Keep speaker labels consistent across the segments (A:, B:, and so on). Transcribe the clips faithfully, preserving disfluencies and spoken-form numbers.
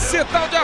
A: esse tal de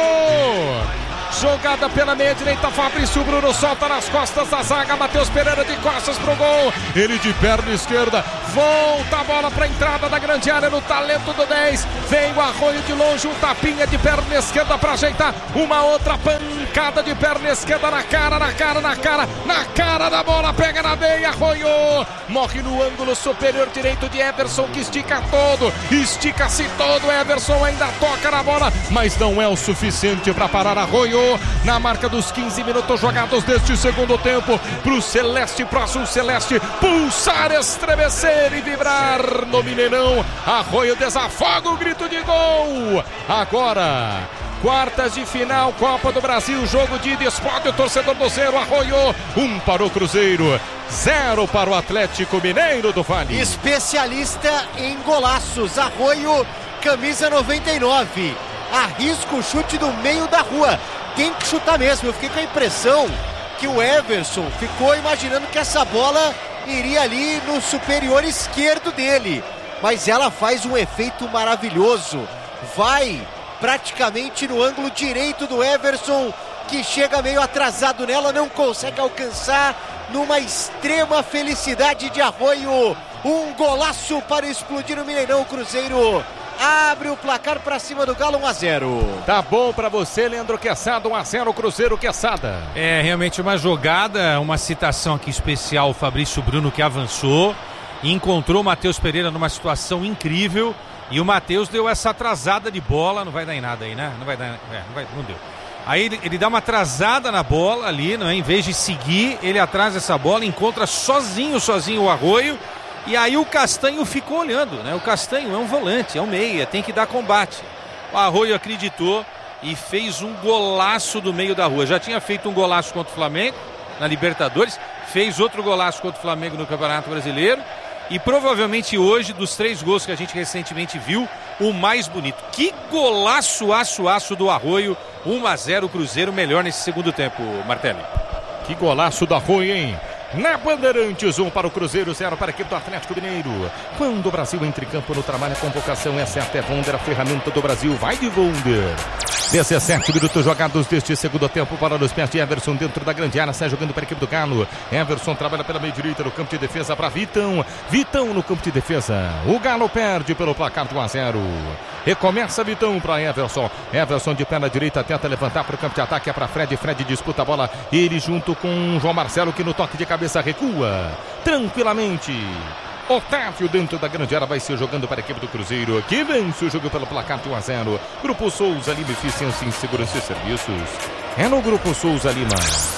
A: Arroio. Jogada pela meia direita, Fabrício Bruno solta nas costas da zaga, Matheus Pereira de costas pro gol, ele de perna esquerda, volta a bola pra entrada da grande área no talento do dez, vem o Arroio de longe, um tapinha de perna esquerda pra ajeitar, uma outra pancada de perna esquerda na cara, na cara, na cara, na cara da bola, pega na meia, Arroio, morre no ângulo superior direito de Everson, que estica todo, estica-se todo, Everson ainda toca na bola, mas não é o suficiente pra parar Arroio. Na marca dos quinze minutos jogados deste segundo tempo, pro Celeste, pro Azul Celeste, pulsar, estremecer e vibrar no Mineirão. Arroio desafoga o grito de gol. Agora, quartas de final, Copa do Brasil, jogo de ida, explode o torcedor do zero, Arroio, um para o Cruzeiro, zero para o Atlético Mineiro do Vale.
B: Especialista em golaços, Arroio, camisa noventa e nove, arrisca o chute do meio da rua. Tem que chutar mesmo. Eu fiquei com a impressão que o Everson ficou imaginando que essa bola iria ali no superior esquerdo dele, mas ela faz um efeito maravilhoso, vai praticamente no ângulo direito do Everson, que chega meio atrasado nela, não consegue alcançar, numa extrema felicidade de Arroio, um golaço para explodir o Mineirão. Cruzeiro abre o placar para cima do Galo, um a zero.
A: Tá bom para você, Leandro Queçada, um a zero Cruzeiro, Queçada.
C: É realmente uma jogada, uma citação aqui especial, o Fabrício Bruno, que avançou e encontrou o Matheus Pereira numa situação incrível, e o Matheus deu essa atrasada de bola, não vai dar em nada aí, né? Não vai dar, é, não vai, não deu. Aí ele, ele dá uma atrasada na bola ali, não é? Em vez de seguir, ele atrasa essa bola, encontra sozinho, sozinho o Arroio. E aí o Castanho ficou olhando, né? O Castanho é um volante, é um meia, tem que dar combate. O Arroio acreditou e fez um golaço do meio da rua. Já tinha feito um golaço contra o Flamengo na Libertadores, fez outro golaço contra o Flamengo no Campeonato Brasileiro. E provavelmente hoje, dos três gols que a gente recentemente viu, o mais bonito. Que golaço, aço, aço do Arroio. um a zero Cruzeiro, melhor nesse segundo tempo, Martelli.
A: Que golaço do Arroio, hein? Na Bandeirantes, um para o Cruzeiro, zero para a equipe do Atlético Mineiro. Quando o Brasil entra em campo no trabalho, a convocação é certa, é Wonder, a ferramenta do Brasil, vai de Wonder. dezessete minutos jogados deste segundo tempo, para os pés de Everson dentro da grande área, sai jogando para a equipe do Galo. Everson trabalha pela meia direita no campo de defesa para Vitão. Vitão no campo de defesa. O Galo perde pelo placar de um a zero. Recomeça Vitão para Everson. Everson de perna direita tenta levantar para o campo de ataque, é para Fred. Fred disputa a bola. Ele junto com João Marcelo, que no toque de cabeça recua tranquilamente. Otávio dentro da grande área vai ser jogando para a equipe do Cruzeiro, que vence o jogo pelo placar de um a zero. Grupo Souza Lima, eficiência em segurança e serviços. É no Grupo Souza Lima.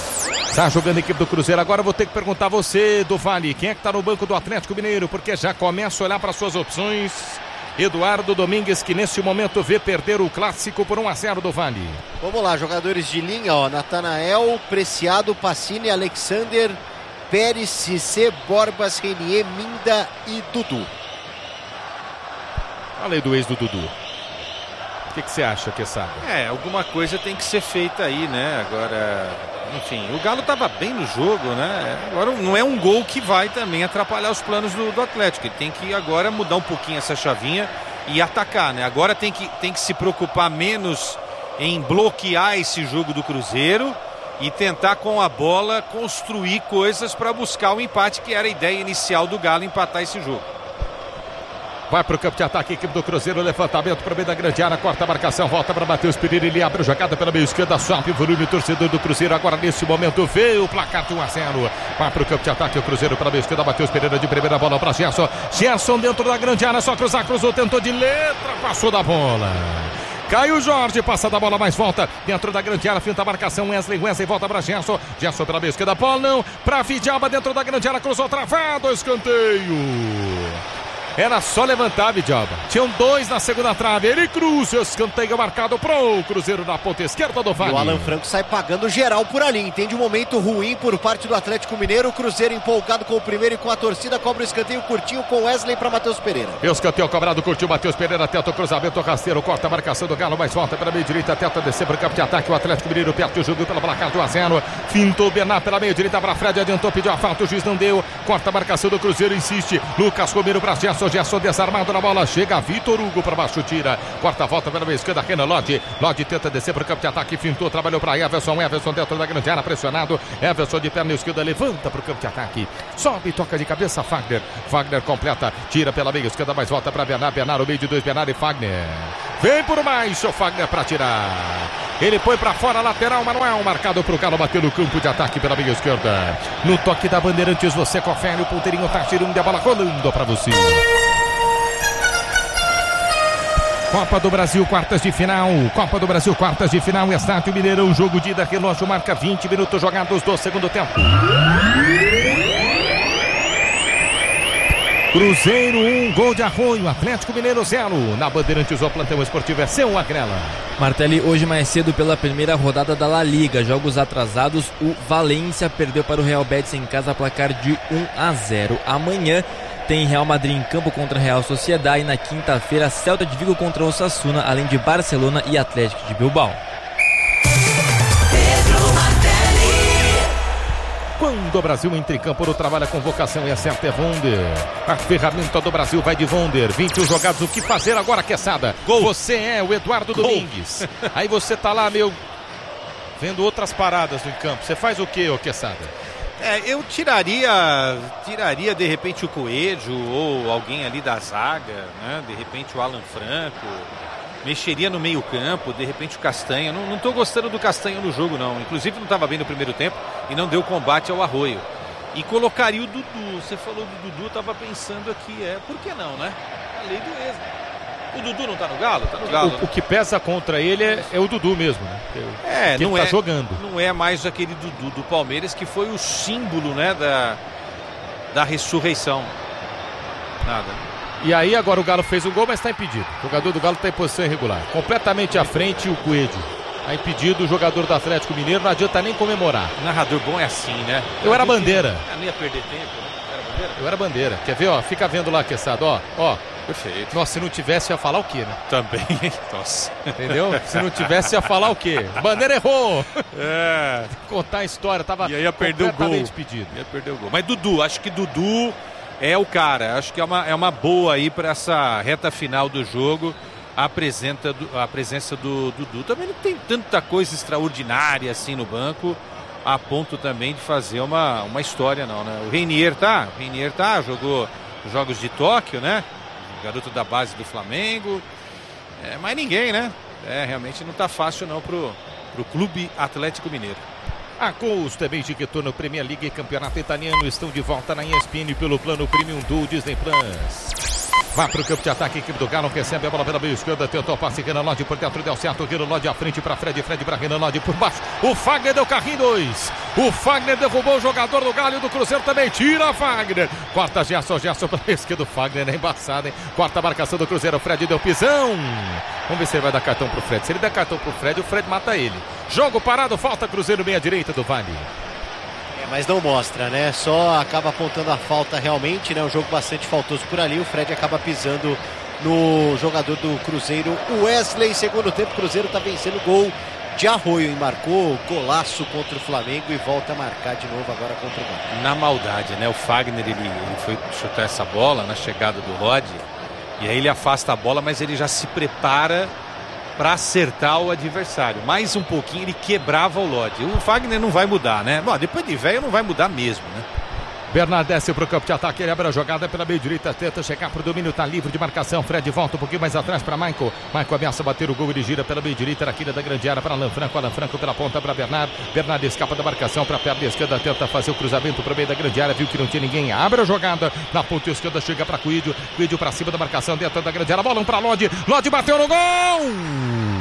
A: Tá jogando a equipe do Cruzeiro. Agora eu vou ter que perguntar a você, do Vale, quem é que tá no banco do Atlético Mineiro, porque já começa a olhar para suas opções. Eduardo Domingues, que nesse momento vê perder o clássico por um a zero do Vale.
B: Vamos lá, jogadores de linha, ó. Natanael, Preciado, Pacini, Alexander, Pérez, Cissé, Borbas, Renier, Minda e Dudu.
A: Falei do ex do Dudu. O que você acha, Queçada?
C: É, alguma coisa tem que ser feita aí, né? Agora, enfim, o Galo estava bem no jogo, né? Agora não é um gol que vai também atrapalhar os planos do, do Atlético. Ele tem que agora mudar um pouquinho essa chavinha e atacar, né? Agora tem que, tem que se preocupar menos em bloquear esse jogo do Cruzeiro e tentar com a bola construir coisas para buscar o empate, que era a ideia inicial do Galo, empatar esse jogo.
A: Vai para o campo de ataque, equipe do Cruzeiro, levantamento para o meio da grande área, corta a marcação, volta para Matheus Pereira, ele abre a jogada pela meia esquerda, sobe o volume, torcedor do Cruzeiro, agora nesse momento veio o placar de um a zero. Vai para o campo de ataque, o Cruzeiro pela meia esquerda, Matheus Pereira de primeira, bola para Gerson, Gerson dentro da grande área, só cruzar, cruzou, tentou de letra, passou da bola. Caio Jorge, passa da bola, mais volta dentro da grande área, finta a marcação, Wesley, Wesley volta para Gerson, Gerson pela meia esquerda, bola não, para Vidalba dentro da grande área, cruzou, travado, escanteio. Era só levantar, Vidalba. Tinham dois na segunda trave. Ele cruza, escanteio marcado pro Cruzeiro na ponta esquerda do Vale.
B: E o Alan Franco sai pagando geral por ali. Entende um momento ruim por parte do Atlético Mineiro. O Cruzeiro empolgado com o primeiro e com a torcida. Cobra o escanteio curtinho com Wesley para Matheus Pereira.
A: Escanteio cobrado, curtiu Matheus Pereira. Tenta o cruzamento rasteiro. Corta a marcação do Galo, mas volta pela meia direita. Tenta descer para o campo de ataque. O Atlético Mineiro perde o jogo pela placar de um a zero. Fintou o Bernat pela meia direita para Fred. Adiantou, pediu a falta. O juiz não deu. Corta a marcação do Cruzeiro, insiste. Lucas Romero para Gerson. Gerson desarmado na bola. Chega Vitor Hugo para baixo, tira. Quarta volta pela meia esquerda, Renan Lodge. Lodge tenta descer para o campo de ataque, fintou, trabalhou para Everson. Everson dentro da grande área, pressionado. Everson de perna esquerda, levanta para o campo de ataque. Sobe, toca de cabeça, Fagner. Fagner completa, tira pela meia esquerda, mas volta para Bernard. Bernard, o meio de dois, Bernard e Fagner. Vem por mais, seu Fagner para tirar. Ele põe para fora, lateral, Manuel. Marcado para o Galo bater no campo de ataque pela meia esquerda. No toque da Bandeirantes, você confere. O ponteirinho tá tirando a bola, rolando para você. Copa do Brasil, quartas de final. Copa do Brasil, quartas de final. Estádio Mineirão, jogo de ida. Relógio marca vinte minutos jogados do segundo tempo. Cruzeiro um, gol de Arroio, Atlético Mineiro zero. Na Bandeirantes, o plantão esportivo é seu, Agrela.
D: Martelli, hoje mais cedo pela primeira rodada da La Liga, jogos atrasados, o Valência perdeu para o Real Betis em casa, placar de um a zero. Amanhã tem Real Madrid em campo contra a Real Sociedad e na quinta-feira Celta de Vigo contra o Osasuna, além de Barcelona e Atlético de Bilbao.
A: Quando o Brasil entra em campo no trabalho, a convocação é certa, é Wonder. A ferramenta do Brasil vai de Wonder. vinte e um jogados, o que fazer agora, Quesada? Gol. Você é o Eduardo Gol. Domingues. Aí você tá lá, meu, vendo outras paradas no campo. Você faz o quê, ô Quesada?
C: É, eu tiraria, tiraria de repente o Coelho ou alguém ali da zaga, né? De repente o Alan Franco. Mexeria no meio campo, de repente o Castanha. Não estou gostando do Castanha no jogo, não. Inclusive não estava bem no primeiro tempo e não deu combate ao Arroio. E colocaria o Dudu. Você falou do Dudu, estava pensando aqui, é, por que não, né? A lei do ex. O Dudu não está no Galo? Está no Galo.
A: O,
C: né?
A: o que pesa contra ele é, é o Dudu mesmo, né?
C: É,
A: que
C: não
A: ele
C: é
A: tá jogando.
C: Não é mais aquele Dudu do Palmeiras que foi o símbolo, né, da, da ressurreição. Nada.
A: E aí agora o Galo fez o gol, mas está impedido. O jogador do Galo está em posição irregular. Completamente à frente o Coelho. Está impedido o jogador do Atlético Mineiro, não adianta nem comemorar.
C: O narrador bom é assim, né?
A: Eu era bandeira.
C: Eu não ia perder tempo, né? Era bandeira?
A: Eu era bandeira. Quer ver, ó? Fica vendo lá, Quesada, ó. Ó.
C: Perfeito.
A: Nossa, se não tivesse, ia falar o quê, né?
C: Também, nossa.
A: Entendeu? Se não tivesse, ia falar o quê? Bandeira errou!
C: É.
A: Contar a história, tava
C: e aí ia perder o gol.
A: Impedido.
C: Ia perder o gol. Mas Dudu, acho que Dudu é o cara. Acho que é uma, é uma boa aí para essa reta final do jogo. A, apresenta do, a presença do Dudu. Também não tem tanta coisa extraordinária assim no banco, a ponto também de fazer uma, uma história, não, né? O Reinier tá, o Reinier tá, jogou jogos de Tóquio, né? Garoto da base do Flamengo. É, mas ninguém, né? É, realmente não tá fácil não pro, pro Clube Atlético Mineiro.
A: A Gol também de retorno Premier League e Campeonato Italiano estão de volta na E S P N pelo plano Premium do Disney Plus. Vá para o campo de ataque, equipe do Galo recebe a bola pela meia esquerda, tentou o passe, Renan Lodge por dentro, deu certo, Renan Lodge à frente para Fred, Fred para Renan Lodge por baixo, o Fagner deu carrinho dois, o Fagner derrubou o jogador do Galo e do Cruzeiro também, tira Fagner, quarta Gerson, Gerson pela esquerda, o Fagner é embaçado, hein, quarta marcação do Cruzeiro, o Fred deu pisão, vamos ver se ele vai dar cartão pro Fred, se ele der cartão pro Fred, o Fred mata ele, jogo parado, falta Cruzeiro meia direita do Vale.
B: Mas não mostra, né? Só acaba apontando a falta realmente, né? Um jogo bastante faltoso por ali. O Fred acaba pisando no jogador do Cruzeiro, o Wesley. Segundo tempo, o Cruzeiro tá vencendo o gol de Arroio e marcou golaço contra o Flamengo e volta a marcar de novo agora contra o Galo.
C: Na maldade, né? O Fagner, ele, ele foi chutar essa bola na chegada do Rod e aí ele afasta a bola, mas ele já se prepara para acertar o adversário. Mais um pouquinho ele quebrava o Lodge. O Fagner não vai mudar, né? Bom, depois de velho não vai mudar mesmo, né?
A: Bernard desce para o campo de ataque, ele abre a jogada pela meia direita, tenta chegar para o domínio, tá livre de marcação, Fred volta um pouquinho mais atrás para Michael, Michael ameaça bater o gol, ele gira pela meia direita, na quina da grande área para Alan Franco, Alan Franco pela ponta para Bernard, Bernard escapa da marcação para a perna esquerda, tenta fazer o cruzamento para o meio da grande área, viu que não tinha ninguém, abre a jogada, na ponta esquerda chega para Coelho, Coelho para cima da marcação, dentro da grande área, bola para Lodge, Lodge bateu no gol!